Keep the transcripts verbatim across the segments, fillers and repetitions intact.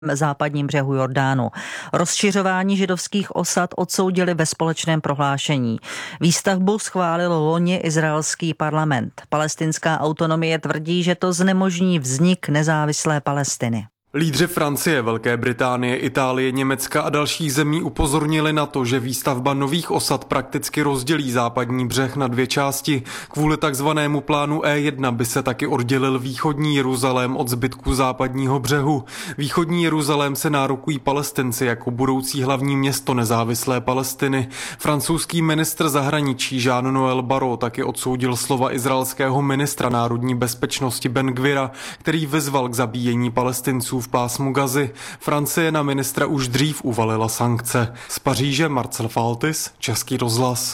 západním břehu Jordánu. Rozšiřování židovských osad odsoudili ve společném prohlášení. Výstavbu schválil loni izraelský parlament. Palestinská autonomie tvrdí, že to znemožní vznik nezávislé Palestiny. Lídři Francie, Velké Británie, Itálie, Německa a dalších zemí upozornili na to, že výstavba nových osad prakticky rozdělí západní břeh na dvě části. Kvůli takzvanému plánu E jedna by se taky oddělil východní Jeruzalém od zbytku západního břehu. Východní Jeruzalém se nárokují Palestinci jako budoucí hlavní město nezávislé Palestiny. Francouzský ministr zahraničí Jean-Noël Barrot taky odsoudil slova izraelského ministra národní bezpečnosti Ben Gvira, který vyzval k zabíjení Palestinců v pásmu Gazy. Francie na ministra už dřív uvalila sankce. Z Paříže Marcel Faltis, Český rozhlas.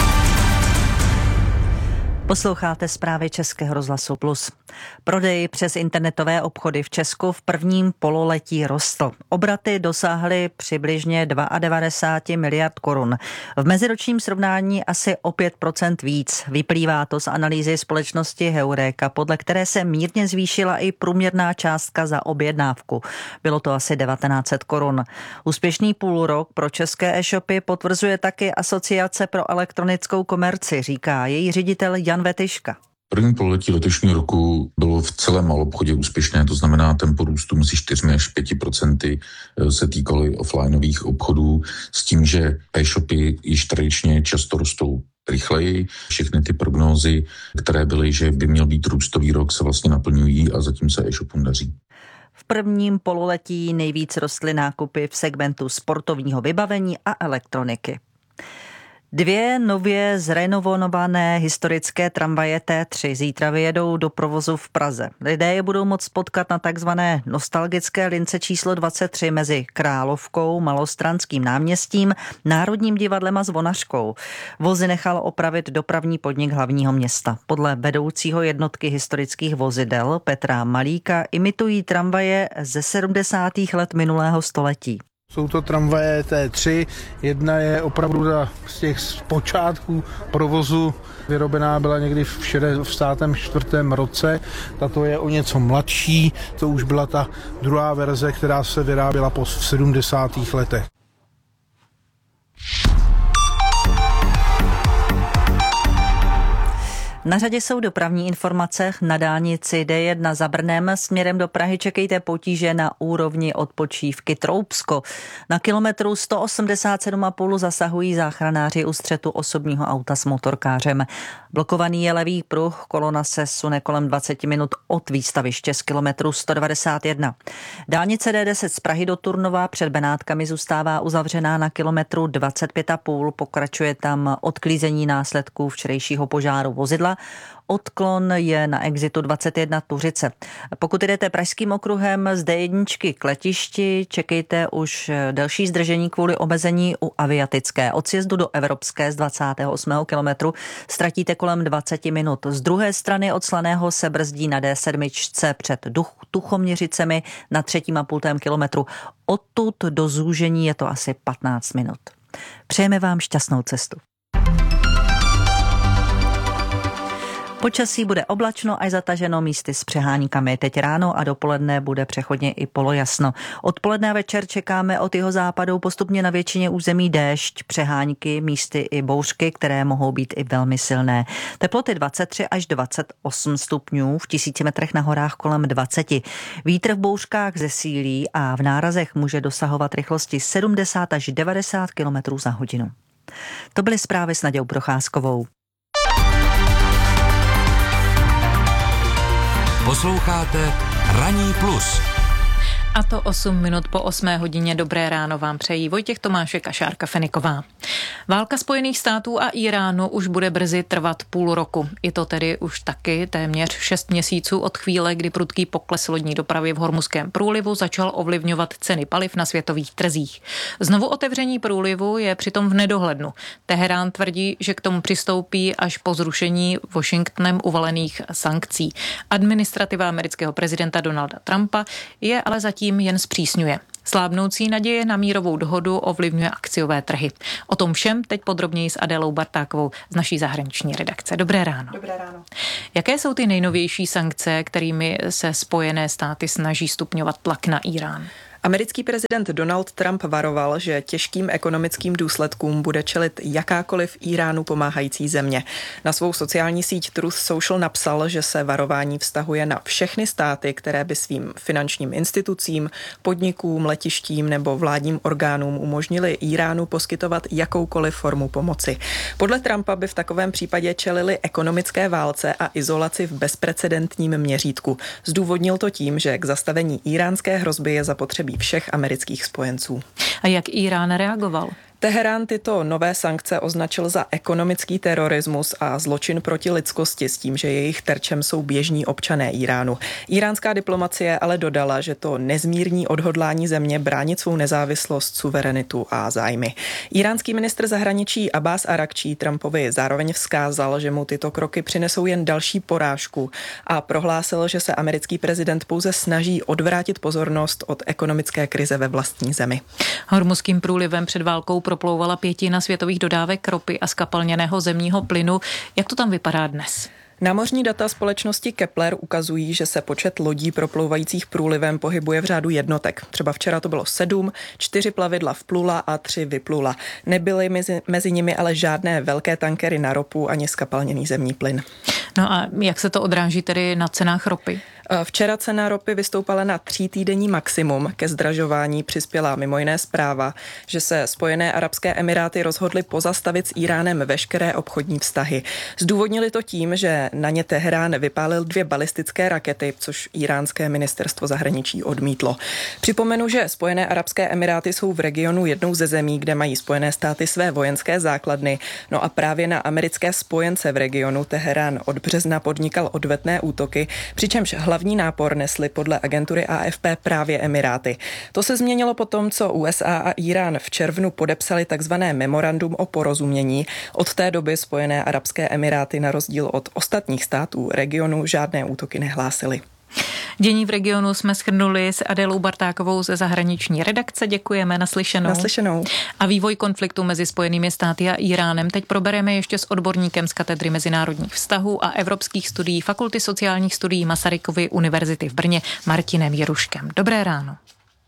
Posloucháte zprávy Českého rozhlasu Plus. Prodej přes internetové obchody v Česku v prvním pololetí rostl. Obraty dosáhly přibližně devadesát dva miliard korun. V meziročním srovnání asi o pět procent víc. Vyplývá to z analýzy společnosti Heureka, podle které se mírně zvýšila i průměrná částka za objednávku. Bylo to asi devatenáct set korun. Úspěšný půlrok pro české e-shopy potvrzuje taky Asociace pro elektronickou komerci, říká její ředitel Jan Vetyška. První pololetí letošního roku bylo v celém maloobchodě úspěšné, to znamená tempo růstu mezi čtyřmi až pěti procenty se týkaly offlineových obchodů s tím, že e-shopy již tradičně často rostou rychleji. Všechny ty prognózy, které byly, že by měl být růstový rok, se vlastně naplňují a zatím se e-shopům daří. V prvním pololetí nejvíc rostly nákupy v segmentu sportovního vybavení a elektroniky. Dvě nově zrenovované historické tramvaje T tři zítra vyjedou do provozu v Praze. Lidé je budou moct potkat na takzvané nostalgické lince číslo dvacet tři mezi Královkou, Malostranským náměstím, Národním divadlem a Zvonařkou. Vozy nechal opravit dopravní podnik hlavního města. Podle vedoucího jednotky historických vozidel Petra Malíka imitují tramvaje ze sedmdesátých let minulého století. Jsou to tramvaje T tři, jedna je opravdu z těch počátků provozu, vyrobená byla někdy v šedesátém čtvrtém roce, tato je o něco mladší, to už byla ta druhá verze, která se vyráběla po sedmdesátých letech. Na řadě jsou dopravní informace. Na dálnici D jedna za Brnem směrem do Prahy čekejte potíže na úrovni odpočívky Troubsko. Na kilometru sto osmdesát sedm a půl zasahují záchranáři u střetu osobního auta s motorkářem. Blokovaný je levý pruh, kolona se sune kolem dvacet minut od výstaviště z kilometru sto devadesát jedna. Dálnice D deset z Prahy do Turnova před Benátkami zůstává uzavřená na kilometru dvacet pět a půl. Pokračuje tam odklízení následků včerejšího požáru vozidla. Odklon je na exitu dvacet jedna Tuřice. Pokud jdete pražským okruhem z D jedna k letišti, čekejte už delší zdržení kvůli omezení u aviatické. Od sjezdu do Evropské z dvacátého osmého kilometru ztratíte kolem dvacet minut. Z druhé strany od Slaného se brzdí na D sedm před Tuchoměřicemi na třetím a půltém kilometru. Odtud do zúžení je to asi patnáct minut. Přejeme vám šťastnou cestu. Počasí bude oblačno až zataženo místy s přeháníkami. Teď ráno a dopoledne bude přechodně i polojasno. Odpoledne a večer čekáme od jeho západu postupně na většině území déšť, přehánky, místy i bouřky, které mohou být i velmi silné. Teploty dvacet tři až dvacet osm stupňů, v tisíci metrech na horách kolem dvacet. Vítr v bouřkách zesílí a v nárazech může dosahovat rychlosti sedmdesát až devadesát kilometrů za hodinu. To byly zprávy s Nadějou Procházkovou. Posloucháte Ranní plus. A to osm minut po osmé hodině. Dobré ráno vám přejí Vojtěch Tomášek a Šárka Feniková. Válka Spojených států a Iránu už bude brzy trvat půl roku. Je to tedy už taky téměř šest měsíců od chvíle, kdy prudký pokles lodní dopravy v Hormuzském průlivu začal ovlivňovat ceny paliv na světových trzích. Znovu otevření průlivu je přitom v nedohlednu. Teherán tvrdí, že k tomu přistoupí až po zrušení Washingtonem uvalených sankcí. Administrativa amerického prezidenta Donalda Trumpa je ale zatím jen zpřísňuje. Slábnoucí naděje na mírovou dohodu ovlivňuje akciové trhy. O tom všem teď podrobněji s Adélou Bartákovou z naší zahraniční redakce. Dobré ráno. Dobré ráno. Jaké jsou ty nejnovější sankce, kterými se Spojené státy snaží stupňovat tlak na Irán? Americký prezident Donald Trump varoval, že těžkým ekonomickým důsledkům bude čelit jakákoliv Íránu pomáhající země. Na svou sociální síť Truth Social napsal, že se varování vztahuje na všechny státy, které by svým finančním institucím, podnikům, letištím nebo vládním orgánům umožnili Íránu poskytovat jakoukoliv formu pomoci. Podle Trumpa by v takovém případě čelili ekonomické válce a izolaci v bezprecedentním měřítku. Zdůvodnil to tím, že k zastavení íránské hrozby je zapotřebí všech amerických spojenců. A jak Írán reagoval? Teherán tyto nové sankce označil za ekonomický terorismus a zločin proti lidskosti s tím, že jejich terčem jsou běžní občané Íránu. Íránská diplomacie ale dodala, že to nezmírní odhodlání země bránit svou nezávislost, suverenitu a zájmy. Íránský ministr zahraničí Abbas Arakčí Trumpovi zároveň vzkázal, že mu tyto kroky přinesou jen další porážku a prohlásil, že se americký prezident pouze snaží odvrátit pozornost od ekonomické krize ve vlastní zemi. Hormuzským průlivem před válkou proplouvala pětina světových dodávek ropy a skapalněného zemního plynu. Jak to tam vypadá dnes? Námořní data společnosti Kepler ukazují, že se počet lodí proplouvajících průlivem pohybuje v řádu jednotek. Třeba včera to bylo sedm, čtyři plavidla vplula a tři vyplula. Nebyly mezi, mezi nimi ale žádné velké tankery na ropu ani skapalněný zemní plyn. No a jak se to odráží tedy na cenách ropy? Včera cena ropy vystoupala na třítýdenní maximum. Ke zdražování přispěla mimo jiné zpráva, že se Spojené arabské emiráty rozhodly pozastavit s Íránem veškeré obchodní vztahy. Zdůvodnili to tím, že na ně Teherán vypálil dvě balistické rakety, což íránské ministerstvo zahraničí odmítlo. Připomenu, že Spojené arabské emiráty jsou v regionu jednou ze zemí, kde mají Spojené státy své vojenské základny. No a právě na americké spojence v regionu Teherán od března podnikal odvetné útoky, přičemž hlavní nápor nesli podle agentury A F P právě Emiráty. To se změnilo potom, co U S A a Írán v červnu podepsali takzvané memorandum o porozumění. Od té doby Spojené arabské emiráty na rozdíl od ostatních států regionu žádné útoky nehlásily. Dění v regionu jsme shrnuli s Adélou Bartákovou ze zahraniční redakce. Děkujeme, naslyšenou. Naslyšenou. A vývoj konfliktu mezi Spojenými státy a Íránem teď probereme ještě s odborníkem z katedry mezinárodních vztahů a evropských studií Fakulty sociálních studií Masarykovy univerzity v Brně Martinem Jiruškem. Dobré ráno.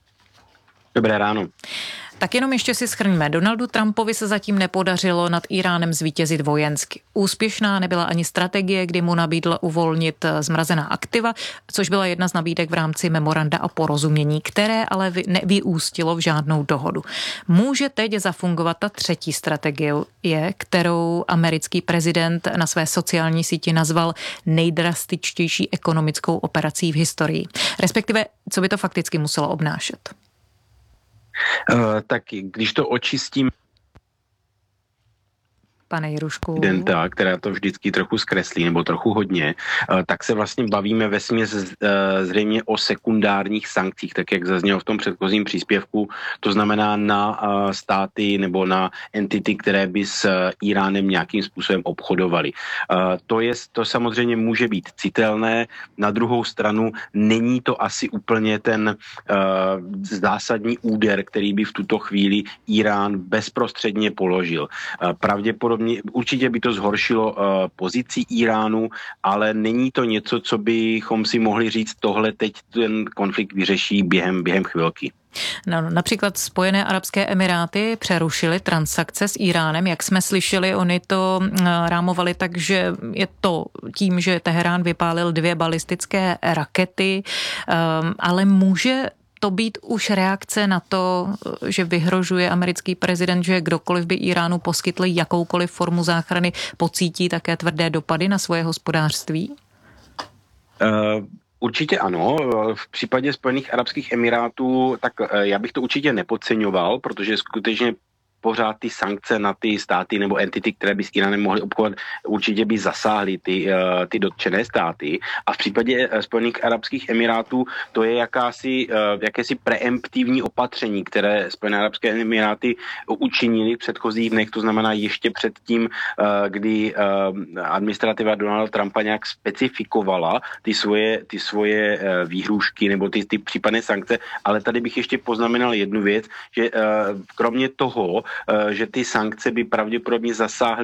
Dobré ráno. Tak jenom ještě si shrňme. Donaldu Trumpovi se zatím nepodařilo nad Íránem zvítězit vojensky. Úspěšná nebyla ani strategie, kdy mu nabídl uvolnit zmrazená aktiva, což byla jedna z nabídek v rámci memoranda o porozumění, které ale nevyústilo v žádnou dohodu. Může teď zafungovat ta třetí strategie, kterou americký prezident na své sociální síti nazval nejdrastičtější ekonomickou operací v historii. Respektive, co by to fakticky muselo obnášet? Uh, tak když to očistím, pane Jirušku, Denta, která to vždycky trochu zkreslí, nebo trochu hodně, tak se vlastně bavíme vesměs zřejmě o sekundárních sankcích, tak jak zaznělo v tom předchozím příspěvku, to znamená na státy nebo na entity, které by s Íránem nějakým způsobem obchodovaly. To, je, to samozřejmě může být citelné, na druhou stranu není to asi úplně ten zásadní úder, který by v tuto chvíli Írán bezprostředně položil. Pravděpodobně určitě by to zhoršilo uh, pozici Íránu, ale není to něco, co bychom si mohli říct, tohle teď ten konflikt vyřeší během, během chvilky. No, například Spojené arabské emiráty přerušily transakce s Íránem, jak jsme slyšeli, oni to uh, rámovali tak, že je to tím, že Teherán vypálil dvě balistické rakety, um, ale může to být už reakce na to, že vyhrožuje americký prezident, že kdokoliv by Íránu poskytl jakoukoliv formu záchrany, pocítí také tvrdé dopady na svoje hospodářství? Uh... Určitě ano. V případě Spojených arabských emirátů, tak já bych to určitě nepodceňoval, protože skutečně pořád ty sankce na ty státy nebo entity, které by s Íránem mohly obchodovat, určitě by zasáhly ty, ty dotčené státy. A v případě Spojených arabských emirátů to je jakási, jakési preemptivní opatření, které Spojené arabské emiráty učinili v předchozích dnech, to znamená ještě před tím, kdy administrativa Donalda Trumpa nějak specifikovala ty svoje, ty svoje výhrůžky nebo ty, ty případné sankce. Ale tady bych ještě poznamenal jednu věc, že kromě toho, že ty sankce by pravděpodobně zasáhly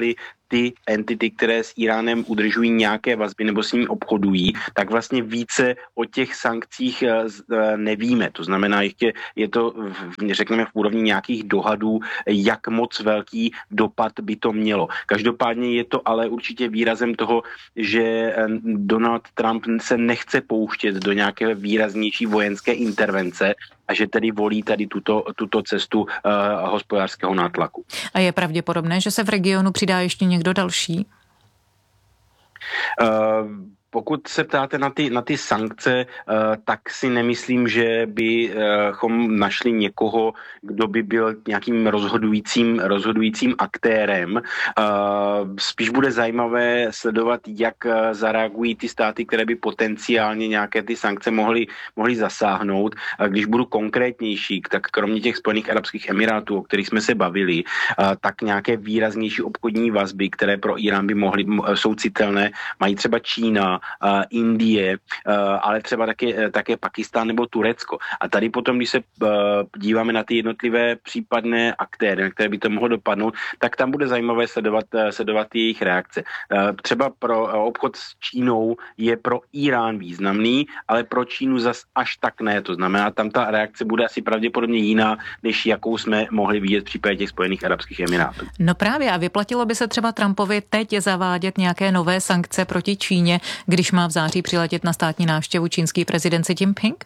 ty entity, které s Iránem udržují nějaké vazby nebo s ním obchodují, tak vlastně více o těch sankcích nevíme. To znamená, ještě je to, řekněme, v úrovni nějakých dohadů, jak moc velký dopad by to mělo. Každopádně je to ale určitě výrazem toho, že Donald Trump se nechce pouštět do nějaké výraznější vojenské intervence a že tedy volí tady tuto, tuto cestu uh, hospodářského nátlaku. A je pravděpodobné, že se v regionu přidá ještě někdo další? Uh, Pokud se ptáte na ty, na ty sankce, tak si nemyslím, že bychom našli někoho, kdo by byl nějakým rozhodujícím, rozhodujícím aktérem. Spíš bude zajímavé sledovat, jak zareagují ty státy, které by potenciálně nějaké ty sankce mohly, mohly zasáhnout. Když budu konkrétnější, tak kromě těch Spojených arabských emirátů, o kterých jsme se bavili, tak nějaké výraznější obchodní vazby, které pro Irán by mohly, jsou citelné, mají třeba Čína, Uh, Indie, uh, ale třeba také, také Pakistán nebo Turecko. A tady potom, když se uh, díváme na ty jednotlivé případné aktéry, na které by to mohlo dopadnout, tak tam bude zajímavé sledovat, uh, sledovat jejich reakce. Uh, třeba pro uh, obchod s Čínou je pro Irán významný, ale pro Čínu zas až tak ne. To znamená, tam ta reakce bude asi pravděpodobně jiná, než jakou jsme mohli vidět v případě těch Spojených arabských emirátů. No právě, a vyplatilo by se třeba Trumpovi teď zavádět nějaké nové sankce proti Číně, když má v září přiletět na státní návštěvu čínský prezident Xi Jinping?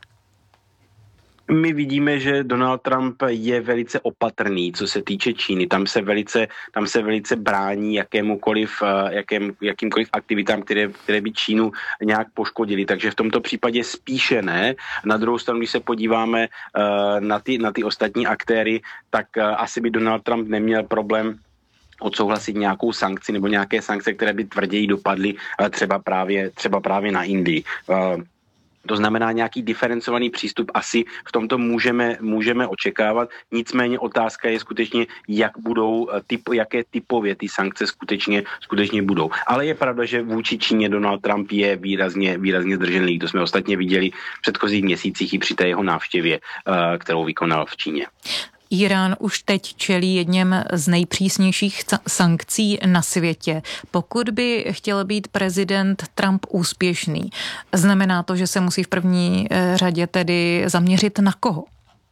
My vidíme, že Donald Trump je velice opatrný, co se týče Číny. Tam se velice, tam se velice brání jakémukoliv, jakém, jakýmkoliv aktivitám, které, které by Čínu nějak poškodili. Takže v tomto případě spíše ne. Na druhou stranu, když se podíváme na ty, na ty ostatní aktéry, tak asi by Donald Trump neměl problém odsouhlasit nějakou sankci nebo nějaké sankce, které by tvrději dopadly třeba právě, třeba právě na Indii. To znamená, nějaký diferencovaný přístup asi v tomto můžeme, můžeme očekávat. Nicméně otázka je skutečně, jak budou, typ, jaké typově ty sankce skutečně, skutečně budou. Ale je pravda, že vůči Číně Donald Trump je výrazně, výrazně zdrženlivý. To jsme ostatně viděli v předchozích měsících i při té jeho návštěvě, kterou vykonal v Číně. Irán už teď čelí jedním z nejpřísnějších sankcí na světě. Pokud by chtěl být prezident Trump úspěšný, znamená to, že se musí v první řadě tedy zaměřit na koho?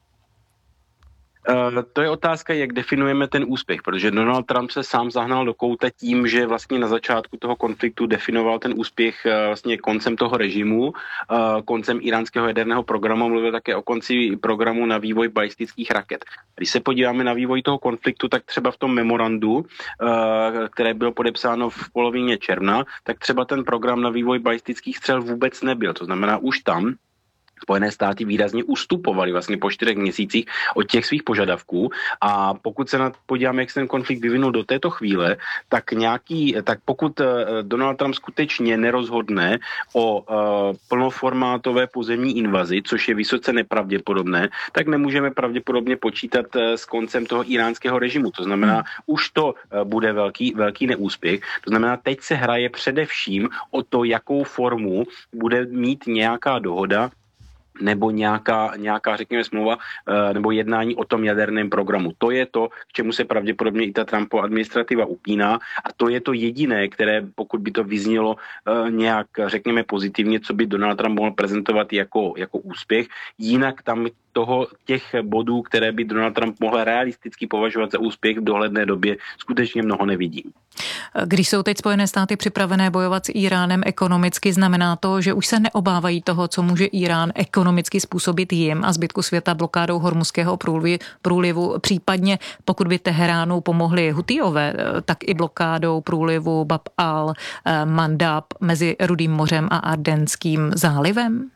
Uh, to je otázka, jak definujeme ten úspěch, protože Donald Trump se sám zahnal do kouta tím, že vlastně na začátku toho konfliktu definoval ten úspěch uh, vlastně koncem toho režimu, uh, koncem iránského jaderného programu, mluvil také o konci programu na vývoj balistických raket. Když se podíváme na vývoj toho konfliktu, tak třeba v tom memorandu, uh, které bylo podepsáno v polovině června, tak třeba ten program na vývoj balistických střel vůbec nebyl. To znamená, už tam Spojené státy výrazně ustupovaly vlastně po čtyřech měsících od těch svých požadavků a pokud se na podíváme, jak se ten konflikt vyvinul do této chvíle, tak nějaký, tak pokud Donald Trump skutečně nerozhodne o uh, plnoformátové pozemní invazi, což je vysoce nepravděpodobné, tak nemůžeme pravděpodobně počítat uh, s koncem toho iránského režimu. To znamená, hmm. už to uh, bude velký, velký neúspěch. To znamená, teď se hraje především o to, jakou formu bude mít nějaká dohoda nebo nějaká, nějaká, řekněme, smlouva nebo jednání o tom jaderném programu. To je to, k čemu se pravděpodobně i ta Trumpova administrativa upíná a to je to jediné, které, pokud by to vyznělo nějak, řekněme, pozitivně, co by Donald Trump mohl prezentovat jako, jako úspěch. Jinak tam toho, těch bodů, které by Donald Trump mohl realisticky považovat za úspěch v dohledné době, skutečně mnoho nevidím. Když jsou teď Spojené státy připravené bojovat s Iránem ekonomicky, znamená to, že už se neobávají toho, co může Irán ekonomicky způsobit jim a zbytku světa blokádou Hormuzského průlivu, případně pokud by Teheránu pomohli Hutijové, tak i blokádou průlivu Bab al-Mandab mezi Rudým mořem a Ardenským zálivem?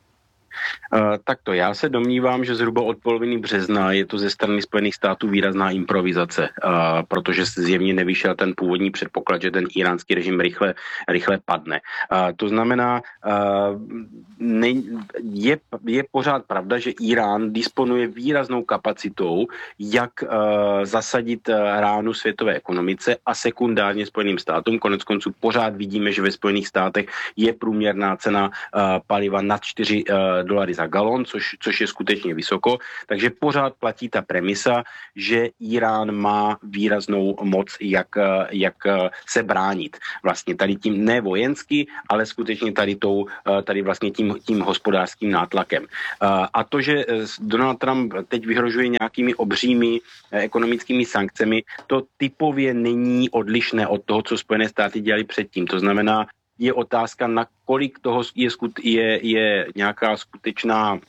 Uh, takto, já se domnívám, že zhruba od poloviny března je to ze strany Spojených států výrazná improvizace, uh, protože zjevně nevyšel ten původní předpoklad, že ten iránský režim rychle, rychle padne. Uh, to znamená, uh, ne, je, je pořád pravda, že Irán disponuje výraznou kapacitou, jak uh, zasadit ránu světové ekonomice a sekundárně Spojeným státům. Konec konců pořád vidíme, že ve Spojených státech je průměrná cena uh, paliva nad čtyři dolary za galon, což, což je skutečně vysoko. Takže pořád platí ta premisa, že Irán má výraznou moc, jak, jak se bránit. Vlastně tady tím ne vojensky, ale skutečně tady, tou, tady vlastně tím, tím hospodářským nátlakem. A to, že Donald Trump teď vyhrožuje nějakými obřími ekonomickými sankcemi, to typově není odlišné od toho, co Spojené státy dělali předtím. To znamená, je otázka, na kolik toho je, je, je nějaká skutečná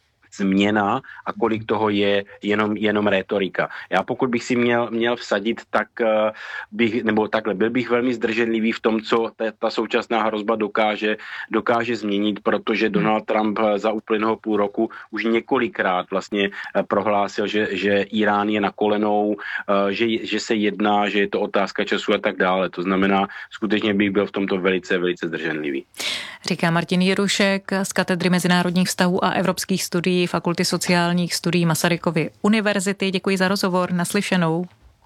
změna a kolik toho je jenom, jenom rétorika. Já pokud bych si měl, měl vsadit, tak uh, bych, nebo takhle, byl bych velmi zdrženlivý v tom, co ta, ta současná hrozba dokáže, dokáže změnit, protože Donald Trump za uplynulého půl roku už několikrát vlastně uh, prohlásil, že, že Irán je na kolenou, uh, že, že se jedná, že je to otázka času a tak dále. To znamená, skutečně bych byl v tomto velice, velice zdrženlivý. Říká Martin Jirušek z katedry mezinárodních vztahů a evropských studií Fakulty sociálních studií Masarykovy univerzity. Děkuji za rozhovor, naslyšenou.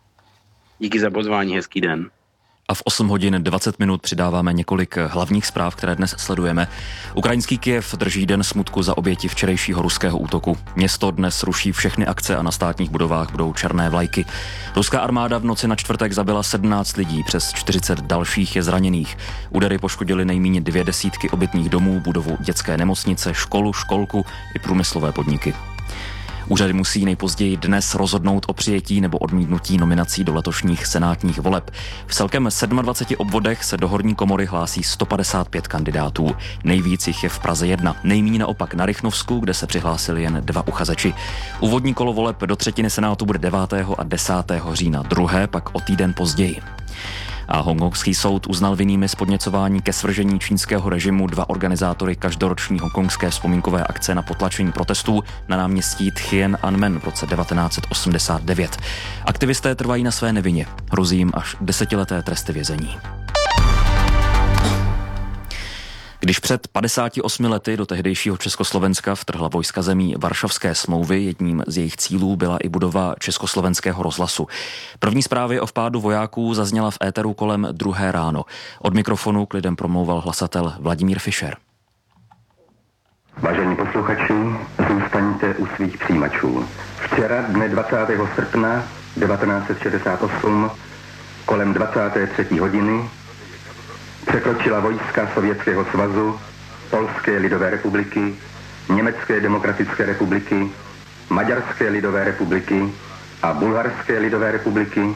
Díky za pozvání, hezký den. A v osm hodin dvacet minut přidáváme několik hlavních zpráv, které dnes sledujeme. Ukrajinský Kyjev drží den smutku za oběti včerejšího ruského útoku. Město dnes ruší všechny akce a na státních budovách budou černé vlajky. Ruská armáda v noci na čtvrtek zabila sedmnáct lidí, přes čtyřicet dalších je zraněných. Údery poškodily nejméně dvě desítky obytných domů, budovu dětské nemocnice, školu, školku i průmyslové podniky. Úřady musí nejpozději dnes rozhodnout o přijetí nebo odmítnutí nominací do letošních senátních voleb. V celkem dvaceti sedmi obvodech se do horní komory hlásí sto padesát pět kandidátů. Nejvíc jich je v Praze jedna, nejméně naopak na Rychnovsku, kde se přihlásili jen dva uchazeči. Úvodní kolo voleb do třetiny senátu bude devátého a desátého října, druhé pak o týden později. A hongkongský soud uznal vinnými z podněcování ke svržení čínského režimu dva organizátory každoroční hongkongské vzpomínkové akce na potlačení protestů na náměstí Tiananmen v roce devatenáct set osmdesát devět. Aktivisté trvají na své nevině, hrozí jim až desetileté tresty vězení. Když před padesáti osmi lety do tehdejšího Československa vtrhla vojska zemí Varšavské smlouvy, jedním z jejich cílů byla i budova Československého rozhlasu. První zprávy o vpádu vojáků zazněla v éteru kolem druhé ráno. Od mikrofonu k lidem promlouval hlasatel Vladimír Fischer. Vážení posluchači, zůstaňte u svých přijímačů. Včera, dne dvacátého srpna devatenáct set šedesát osm, kolem dvacáté třetí hodiny, překročila vojska Sovětského svazu, Polské lidové republiky, Německé demokratické republiky, Maďarské lidové republiky a Bulharské lidové republiky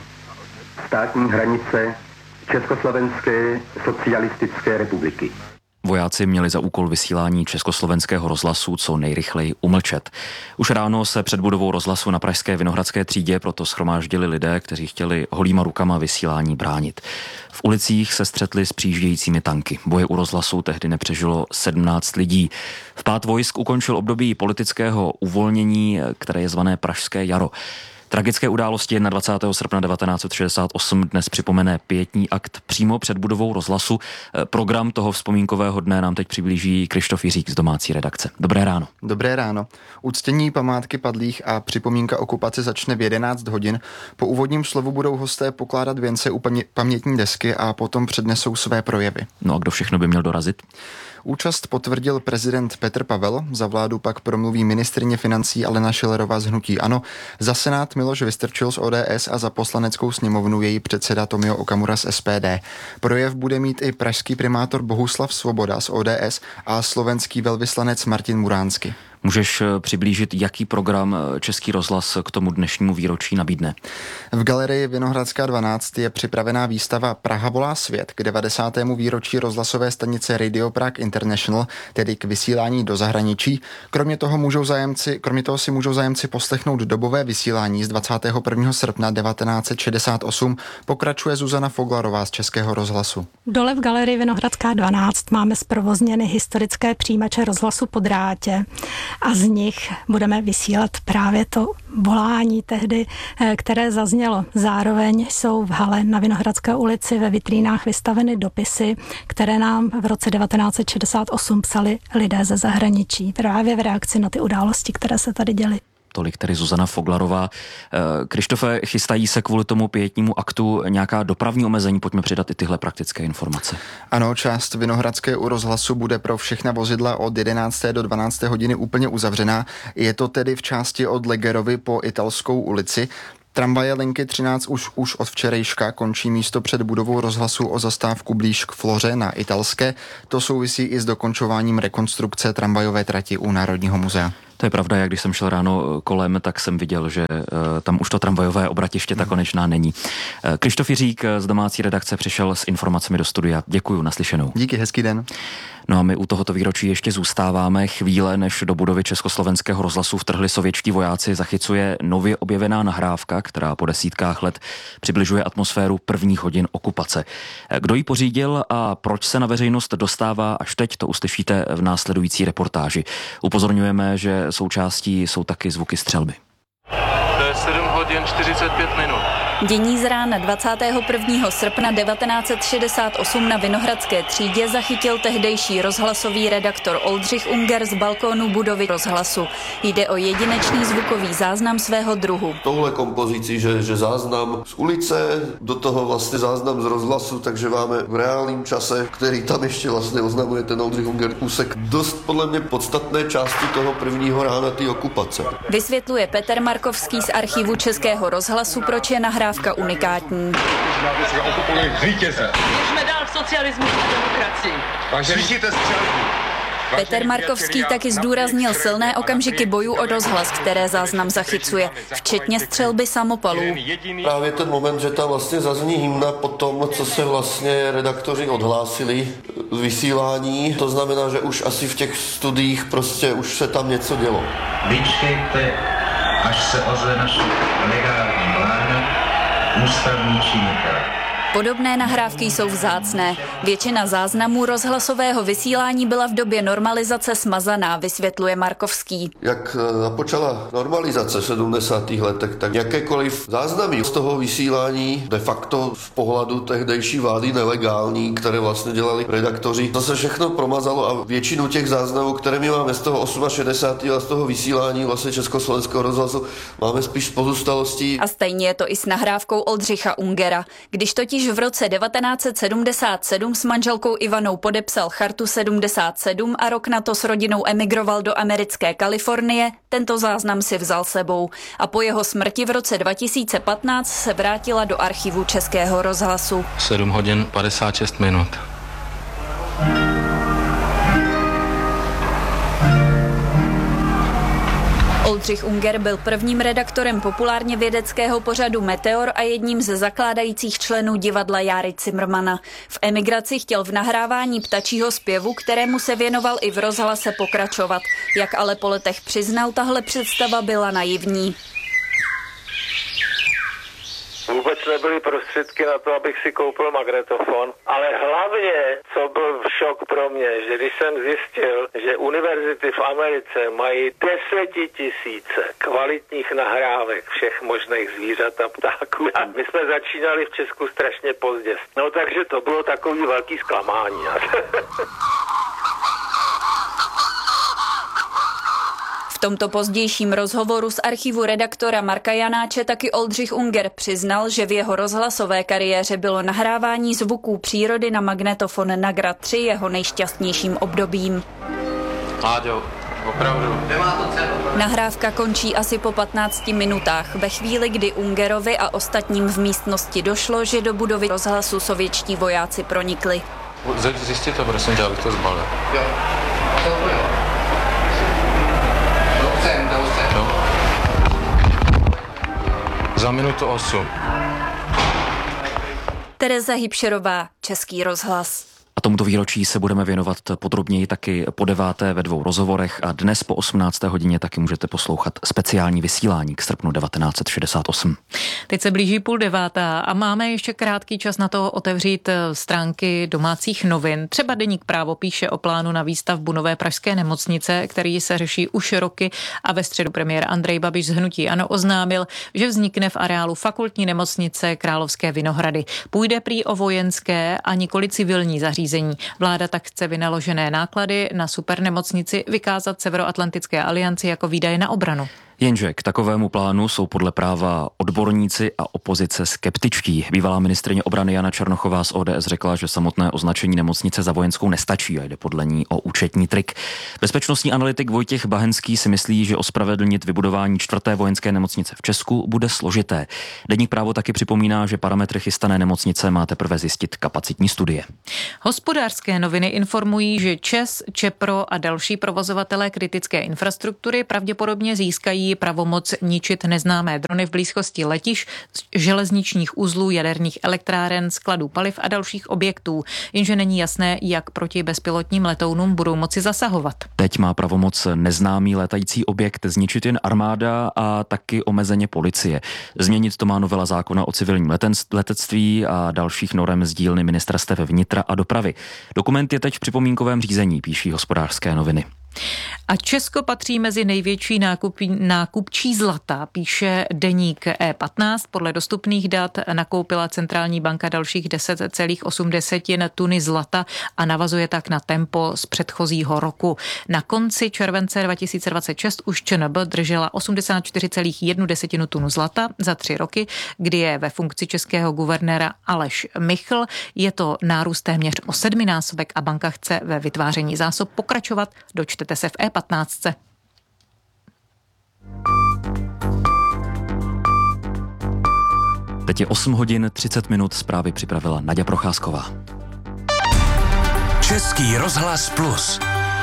státní hranice Československé socialistické republiky. Vojáci měli za úkol vysílání Československého rozhlasu co nejrychleji umlčet. Už ráno se před budovou rozhlasu na pražské Vinohradské třídě proto shromáždili lidé, kteří chtěli holýma rukama vysílání bránit. V ulicích se střetli s přijíždějícími tanky. Boje u rozhlasu tehdy nepřežilo sedmnáct lidí. Vpád vojsk ukončil období politického uvolnění, které je zvané Pražské jaro. Tragické události dvacátého prvního srpna devatenáct set šedesát osm dnes připomene pietní akt přímo před budovou rozhlasu. Program toho vzpomínkového dne nám teď přiblíží Krištof Jiřík z domácí redakce. Dobré ráno. Dobré ráno. Uctění památky padlých a připomínka okupace začne v jedenáct hodin. Po úvodním slovu budou hosté pokládat věnce u pamětní desky a potom přednesou své projevy. No a kdo všechno by měl dorazit? Účast potvrdil prezident Petr Pavel, za vládu pak promluví ministryně financí Alena Schillerová z hnutí ANO, za senát Miloš Vystrčil z O D S a za poslaneckou sněmovnu její předseda Tomio Okamura z S P D. Projev bude mít i pražský primátor Bohuslav Svoboda z O D S a slovenský velvyslanec Martin Muránsky. Můžeš přiblížit, jaký program Český rozhlas k tomu dnešnímu výročí nabídne? V galerii Vinohradská dvanáct je připravená výstava Praha volá svět k devadesátému výročí rozhlasové stanice Radio Prague International, tedy k vysílání do zahraničí. Kromě toho, můžou zájemci, kromě toho si můžou zájemci poslechnout dobové vysílání z dvacátého prvního srpna devatenáct set šedesát osm, pokračuje Zuzana Foglarová z Českého rozhlasu. Dole v galerii Vinohradská dvanáct máme zprovozněny historické přijímače rozhlasu po drátě. A z nich budeme vysílat právě to volání tehdy, které zaznělo. Zároveň jsou v hale na Vinohradské ulici ve vitrínách vystaveny dopisy, které nám v roce devatenáct set šedesát osm psali lidé ze zahraničí, právě v reakci na ty události, které se tady děly. Tolik tedy Zuzana Foglarová. Krištofe, chystají se kvůli tomu pietnímu aktu nějaká dopravní omezení? Pojďme přidat i tyhle praktické informace. Ano, část Vinohradské u rozhlasu bude pro všechna vozidla od jedenácté do dvanácté hodiny úplně uzavřená. Je to tedy v části od Legerovy po Italskou ulici. Tramvaje linky třináct už, už od včerejška končí místo před budovou rozhlasu o zastávku blíž k Floře na Italské. To souvisí i s dokončováním rekonstrukce tramvajové trati u Národního muzea. To je pravda, jak když jsem šel ráno kolem, tak jsem viděl, že uh, tam už to tramvajové obratiště ta konečná není. Uh, Krištof Jiřík z domácí redakce přišel s informacemi do studia. Děkuju, naslyšenou. Díky, hezký den. No a my u tohoto výročí ještě zůstáváme. Chvíle, než do budovy Československého rozhlasu vtrhli sovětští vojáci, zachycuje nově objevená nahrávka, která po desítkách let přibližuje atmosféru prvních hodin okupace. Kdo ji pořídil a proč se na veřejnost dostává až teď, to uslyšíte v následující reportáži. Upozorňujeme, že součástí jsou taky zvuky střelby. To je sedm hodin čtyřicet pět minut. Dění z rána dvacátého prvního srpna devatenáct set šedesát osm na Vinohradské třídě zachytil tehdejší rozhlasový redaktor Oldřich Unger z balkónu budovy rozhlasu. Jde o jedinečný zvukový záznam svého druhu. Touhle kompozicí, že, že záznam z ulice, do toho vlastně záznam z rozhlasu, takže máme v reálném čase, který tam ještě vlastně oznamuje ten Oldřich Unger, úsek dost podle mě podstatné části toho prvního rána té okupace. Vysvětluje Petr Markovský z archivu Českého rozhlasu, proč je nahrávka unikátní. Jsme dál v socialismu a demokracii. Slyšíte střelbu? Petr Markovský taky zdůraznil silné okamžiky bojů o rozhlas, které záznam zachycuje, včetně střelby samopalů. Právě ten moment, že tam vlastně zazní hymna po tom, co se vlastně redaktoři odhlásili z vysílání, to znamená, že už asi v těch studiích prostě už se tam něco dělo. Vyčkejte, až se ozve naše legální vláda, ústavní činitel. Podobné nahrávky jsou vzácné. Většina záznamů rozhlasového vysílání byla v době normalizace smazaná, vysvětluje Markovský. Jak započala normalizace v sedmdesátých letech, tak jakékoliv záznamy z toho vysílání de facto z pohledu tehdejší vlády nelegální, které vlastně dělali redaktoři, to se všechno promazalo a většinu těch záznamů, které my máme z toho šedesátého osmého a z toho vysílání vlastně Československého rozhlasu, máme spíš z pozůstalostí. A stejně je to i s nahrávkou Oldřicha Ungera. Když totiž v roce devatenáct set sedmdesát sedm s manželkou Ivanou podepsal chartu sedmdesát sedm a rok na to s rodinou emigroval do americké Kalifornie, tento záznam si vzal sebou a po jeho smrti v roce dva tisíce patnáct se vrátila do archivu Českého rozhlasu. sedm hodin padesát šest minut. Oldřich Unger byl prvním redaktorem populárně vědeckého pořadu Meteor a jedním ze zakládajících členů divadla Járy Cimrmana. V emigraci chtěl v nahrávání ptačího zpěvu, kterému se věnoval i v rozhlase, pokračovat. Jak ale po letech přiznal, tahle představa byla naivní. Vůbec nebyly prostředky na to, abych si koupil magnetofon, ale hlavně, co byl šok pro mě, že když jsem zjistil, že univerzity v Americe mají desetitisíce kvalitních nahrávek všech možných zvířat a ptáků. A my jsme začínali v Česku strašně pozdě. No takže to bylo takový velký zklamání. V tomto pozdějším rozhovoru z archivu redaktora Marka Janáče taky Oldřich Unger přiznal, že v jeho rozhlasové kariéře bylo nahrávání zvuků přírody na magnetofon Nagra tři jeho nejšťastnějším obdobím. Láďo, opravdu. Nemá to cenu. Nahrávka končí asi po patnácti minutách, ve chvíli, kdy Ungerovi a ostatním v místnosti došlo, že do budovy rozhlasu sovětští vojáci pronikli. Zjistěte, prosím tě, abych to zbalil. Jo, to jo. Za minutu osm. Tereza Hybšerová, Český rozhlas. A tomuto výročí se budeme věnovat podrobněji taky po deváté ve dvou rozhovorech a dnes po osmnácté hodině taky můžete poslouchat speciální vysílání k srpnu devatenáct set šedesát osm. Teď se blíží půl devátá a máme ještě krátký čas na to otevřít stránky domácích novin. Třeba Deník Právo píše o plánu na výstavbu nové pražské nemocnice, který se řeší už roky, a ve středu premiér Andrej Babiš z hnutí ANO oznámil, že vznikne v areálu fakultní nemocnice Královské Vinohrady. Půjde prý o vojenské a nikoli civilní zařízení. Vláda tak chce vynaložené náklady na supernemocnici vykázat Severoatlantické alianci jako výdaje na obranu. Jenže k takovému plánu jsou podle práva odborníci a opozice skeptičtí. Bývalá ministryně obrany Jana Černochová z O D S řekla, že samotné označení nemocnice za vojenskou nestačí a jde podle ní o účetní trik. Bezpečnostní analytik Vojtěch Bahenský si myslí, že ospravedlnit vybudování čtvrté vojenské nemocnice v Česku bude složité. Deník Právo taky připomíná, že parametry chystané nemocnice má teprve zjistit kapacitní studie. Hospodářské noviny informují, že ČEZ, ČEPRO a další provozovatelé kritické infrastruktury pravděpodobně získají pravomoc ničit neznámé drony v blízkosti letišť, železničních uzlů, jaderných elektráren, skladů paliv a dalších objektů, jenže není jasné, jak proti bezpilotním letounům budou moci zasahovat. Teď má pravomoc neznámý létající objekt zničit jen armáda a taky omezeně policie. Změnit to má novela zákona o civilním letectví a dalších norem z dílny ministerstev vnitra a dopravy. Dokument je teď v připomínkovém řízení, píší Hospodářské noviny. A Česko patří mezi největší nákupí, nákupčí zlata, píše deník E patnáct. Podle dostupných dat nakoupila centrální banka dalších deset celá osm tuny zlata a navazuje tak na tempo z předchozího roku. Na konci července dva tisíce dvacet šest už ČNB držela osmdesát čtyři celá jedna tunu zlata za tři roky, kdy je ve funkci českého guvernéra Aleš Michl. Je to nárůst téměř o sedminásobek a banka chce ve vytváření zásob pokračovat. Dočtete se v E patnáct. Teď je osm hodin třicet minut, zprávy připravila Naďa Procházková. Český rozhlas Plus.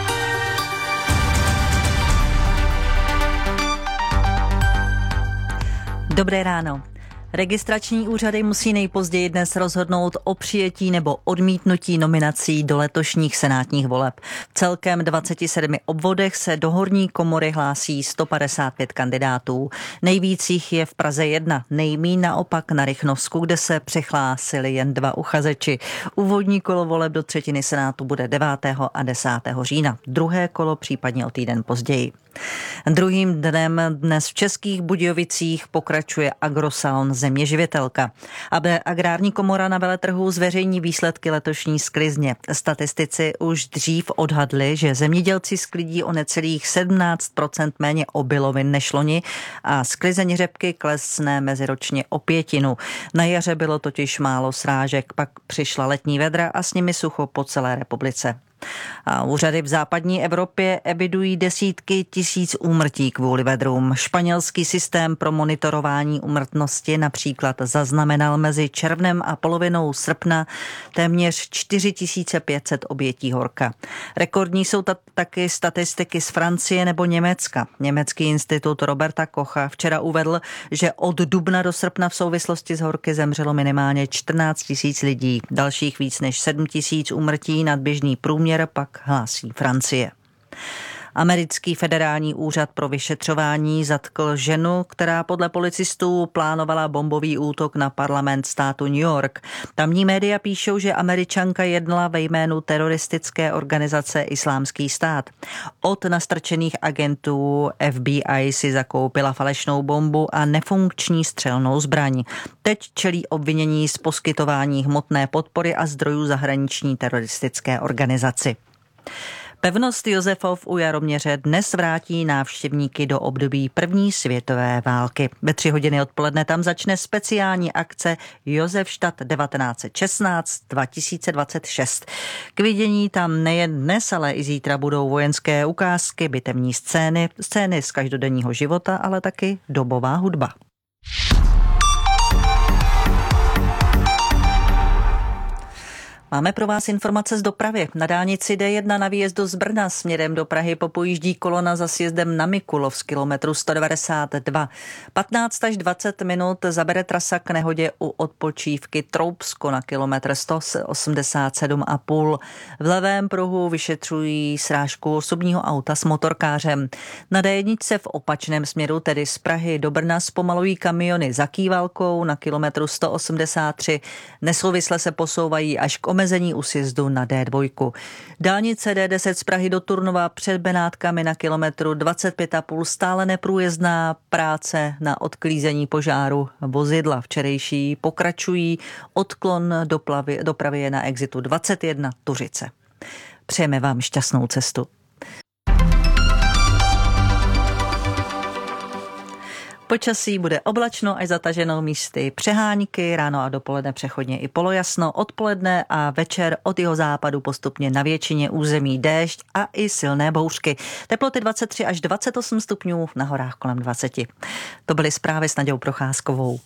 Dobré ráno. Registrační úřady musí nejpozději dnes rozhodnout o přijetí nebo odmítnutí nominací do letošních senátních voleb. V celkem dvaceti sedmi obvodech se do horní komory hlásí sto padesát pět kandidátů. Nejvíc jich je v Praze jedna, nejmíň naopak na Rychnovsku, kde se přihlásili jen dva uchazeči. Úvodní kolo voleb do třetiny senátu bude devátého a desátého října. Druhé kolo případně o týden později. Druhým dnem dnes v Českých Budějovicích pokračuje Agrosalon Zeměživitelka. Agrární komora na veletrhu zveřejní výsledky letošní sklizně. Statistici už dřív odhadli, že zemědělci sklidí o necelých sedmnáct procent méně obilovin než loni a sklizeň řepky klesne meziročně o pětinu. Na jaře bylo totiž málo srážek, pak přišla letní vedra a s nimi sucho po celé republice. A úřady v západní Evropě evidují desítky tisíc úmrtí kvůli vedrům. Španělský systém pro monitorování úmrtnosti například zaznamenal mezi červnem a polovinou srpna téměř čtyři tisíce pět set obětí horka. Rekordní jsou ta- taky statistiky z Francie nebo Německa. Německý institut Roberta Kocha včera uvedl, že od dubna do srpna v souvislosti s horky zemřelo minimálně čtrnáct tisíc lidí. Dalších víc než sedm tisíc úmrtí nad běžný průměr pak hlásí Francie. Americký federální úřad pro vyšetřování zatkl ženu, která podle policistů plánovala bombový útok na parlament státu New York. Tamní média píšou, že Američanka jednala ve jménu teroristické organizace Islámský stát. Od nastrčených agentů F B I si zakoupila falešnou bombu a nefunkční střelnou zbraň. Teď čelí obvinění z poskytování hmotné podpory a zdrojů zahraniční teroristické organizaci. Pevnost Josefov u Jaroměře dnes vrátí návštěvníky do období první světové války. Ve tři hodiny odpoledne tam začne speciální akce Josefstadt devatenáct set šestnáct dva tisíce dvacet šest. K vidění tam nejen dnes, ale i zítra budou vojenské ukázky, bitevní scény, scény z každodenního života, ale taky dobová hudba. Máme pro vás informace z dopravy. Na dálnici D jedna na výjezdu z Brna směrem do Prahy popojíždí kolona za sjezdem na Mikulov z kilometru sto devadesát dva. patnáct až dvacet minut zabere trasa k nehodě u odpočívky Troubsko na kilometr sto osmdesát sedm a půl. V levém pruhu vyšetřují srážku osobního auta s motorkářem. Na D jedna v opačném směru, tedy z Prahy do Brna, zpomalují kamiony za Kývalkou na kilometru sto osmdesát tři. Nesouvisle se posouvají až k omezení u sjezdu na D dva. Dálnice D deset z Prahy do Turnova před Benátkami na kilometru dvacet pět a půl stále neprůjezdná, práce na odklízení požáru vozidla včerejší pokračují, odklon dopravy, dopravy je na exitu dvacet jedna Tuřice. Přejeme vám šťastnou cestu. počasí bude oblačno až zataženou místy přehánky, ráno a dopoledne přechodně i polojasno, odpoledne a večer od jihozápadu postupně na většině území déšť a i silné bouřky. Teploty dvacet tři až dvacet osm stupňů, na horách kolem dvacet. To byly zprávy s Nadějou Procházkovou.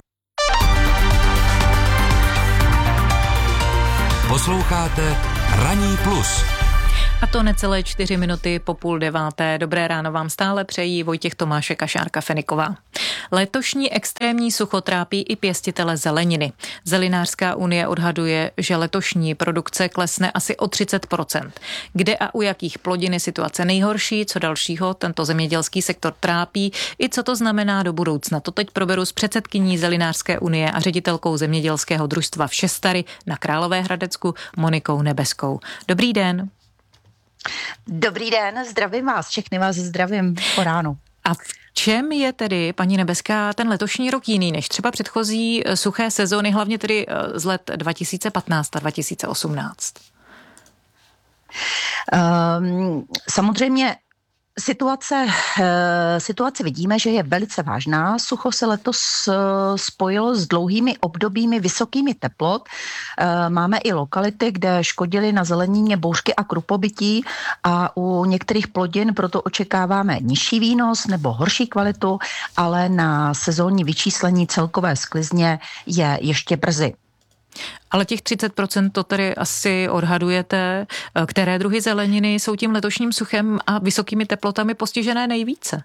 Posloucháte Ranní plus. A to necelé čtyři minuty po půl deváté. Dobré ráno vám stále přejí Vojtěch Tomášek a Šárka Feniková. Letošní extrémní sucho trápí i pěstitele zeleniny. Zelinářská unie odhaduje, že letošní produkce klesne asi o třicet procent. Kde a u jakých plodin je situace nejhorší, co dalšího tento zemědělský sektor trápí i co to znamená do budoucna. To teď proberu s předsedkyní Zelinářské unie a ředitelkou zemědělského družstva v Šestary na Královéhradecku Monikou Nebeskou. Dobrý den. Dobrý den, zdravím vás, všechny vás zdravím po ránu. A v čem je tedy, paní Nebeská, ten letošní rok jiný než třeba předchozí suché sezóny, hlavně tedy z let dva tisíce patnáct a dva tisíce osmnáct? Um, samozřejmě Situace, situace vidíme, že je velice vážná. Sucho se letos spojilo s dlouhými obdobími vysokými teplot. Máme i lokality, kde škodily na zelenině bouřky a krupobytí a u některých plodin proto očekáváme nižší výnos nebo horší kvalitu, ale na sezónní vyčíslení celkové sklizně je ještě brzy. Ale těch třicet procent to tedy asi odhadujete. Které druhy zeleniny jsou tím letošním suchem a vysokými teplotami postižené nejvíce?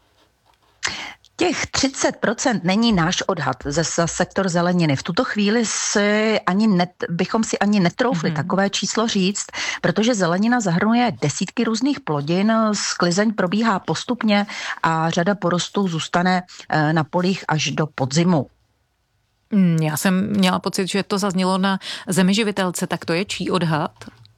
Těch třicet procent není náš odhad ze sektor zeleniny. V tuto chvíli si ani net, bychom si ani netroufli mm-hmm. takové číslo říct, protože zelenina zahrnuje desítky různých plodin, sklizeň probíhá postupně a řada porostů zůstane na polích až do podzimu. Já jsem měla pocit, že to zaznělo na Zemiživitelce, tak to je čí odhad?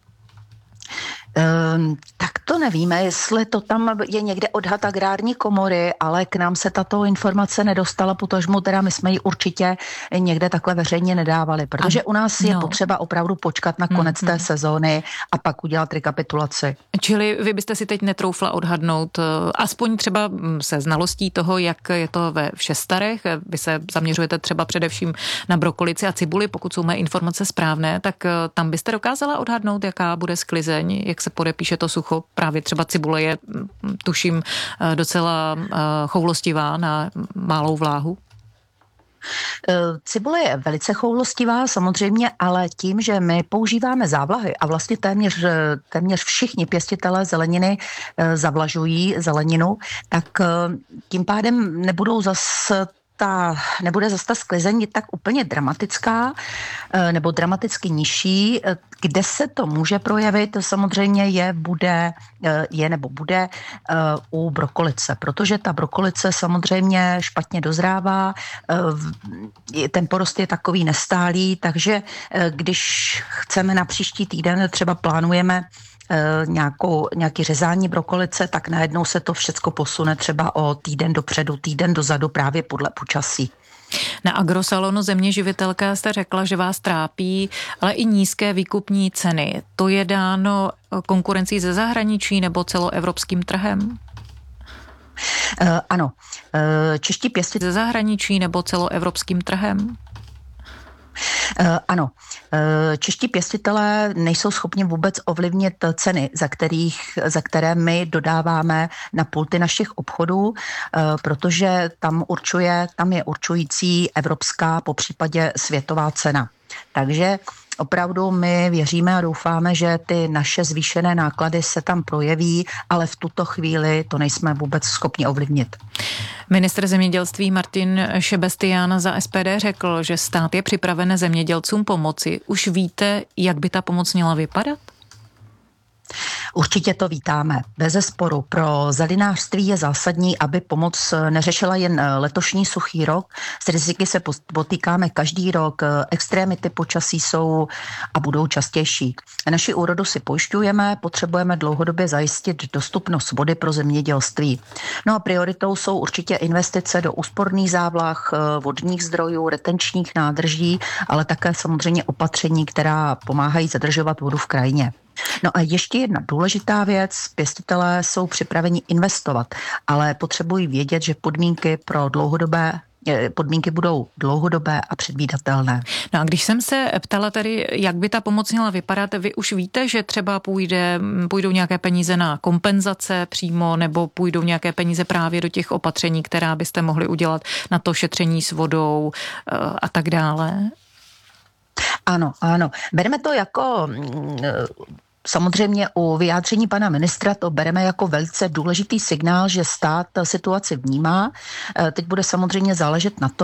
Um, tak to nevíme, jestli to tam je někde odhad agrární komory, ale k nám se tato informace nedostala, potažmo teda my jsme ji určitě někde takhle veřejně nedávali, protože u nás je no. potřeba opravdu počkat na konec mm-hmm. té sezóny a pak udělat rekapitulaci. Čili vy byste si teď netroufla odhadnout, aspoň třeba se znalostí toho, jak je to ve Šestarech, vy se zaměřujete třeba především na brokolici a cibuli, pokud jsou mé informace správné, tak tam byste dokázala odhadnout, jaká bude sklizeň, jak se podepíše to sucho. Právě třeba cibule je, tuším, docela choulostivá na malou vláhu. Cibule je velice choulostivá samozřejmě, ale tím, že my používáme závlahy a vlastně téměř, téměř všichni pěstitelé zeleniny zavlažují zeleninu, tak tím pádem nebudou zase Ta, nebude zase ta sklizeň tak úplně dramatická nebo dramaticky nižší. Kde se to může projevit, samozřejmě je, bude, je nebo bude u brokolice, protože ta brokolice samozřejmě špatně dozrává, ten porost je takový nestálý, takže když chceme na příští týden, třeba plánujeme Nějakou, nějaký řezání brokolice, tak najednou se to všecko posune třeba o týden dopředu, týden dozadu právě podle počasí. Na agrosalonu Zeměživitelka jste řekla, že vás trápí, ale i nízké výkupní ceny. To je dáno konkurencí ze zahraničí nebo celoevropským trhem? Uh, ano. Uh, čeští pěstitelé ze zahraničí nebo celoevropským trhem? Uh, ano, uh, čeští pěstitelé nejsou schopni vůbec ovlivnit ceny, za, kterých, za které my dodáváme na pulty našich obchodů, uh, protože tam určuje, tam je určující evropská, popřípadě světová cena. Takže opravdu my věříme a doufáme, že ty naše zvýšené náklady se tam projeví, ale v tuto chvíli to nejsme vůbec schopni ovlivnit. Ministr zemědělství Martin Šebestián za S P D řekl, že stát je připraven zemědělcům pomoci. Už víte, jak by ta pomoc měla vypadat? Určitě to vítáme. Bezesporu pro zelinářství je zásadní, aby pomoc neřešila jen letošní suchý rok. S riziky se potýkáme každý rok. Extrémity počasí jsou a budou častější. Naši úrodu si pojišťujeme, potřebujeme dlouhodobě zajistit dostupnost vody pro zemědělství. No a prioritou jsou určitě investice do úsporných závlah, vodních zdrojů, retenčních nádrží, ale také samozřejmě opatření, která pomáhají zadržovat vodu v krajině. No a ještě jedna důležitá věc, pěstitelé jsou připraveni investovat, ale potřebují vědět, že podmínky pro dlouhodobé podmínky budou dlouhodobé a předvídatelné. No a když jsem se ptala tady, jak by ta pomoc měla vypadat, vy už víte, že třeba půjde, půjdou nějaké peníze na kompenzace přímo, nebo půjdou nějaké peníze právě do těch opatření, která byste mohli udělat na to šetření s vodou a tak dále? Ano, ano. Bereme to jako... Samozřejmě u vyjádření pana ministra to bereme jako velice důležitý signál, že stát situaci vnímá. Teď bude samozřejmě záležet na to,